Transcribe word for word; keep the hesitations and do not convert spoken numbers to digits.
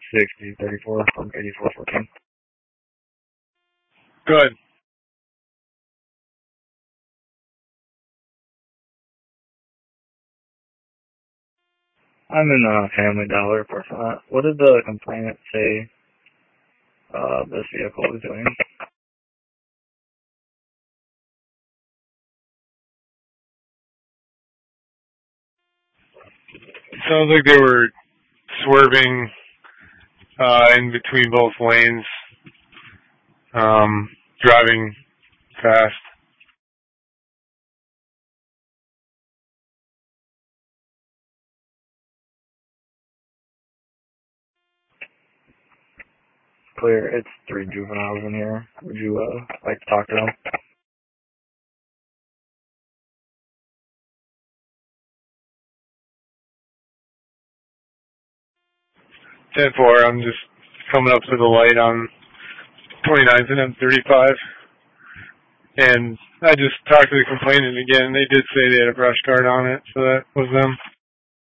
sixty thirty-four from eighty-four fourteen. Good. I'm in uh, Family Dollar parking lot. What did the complainant say uh, this vehicle was doing? Sounds like they were swerving uh, in between both lanes, um, driving fast. Clear. It's three juveniles in here. Would you uh, like to talk to them? ten four, I'm just coming up to the light on twenty-ninth and M thirty-five. And I just talked to the complainant again. They did say they had a brush card on it, so that was them.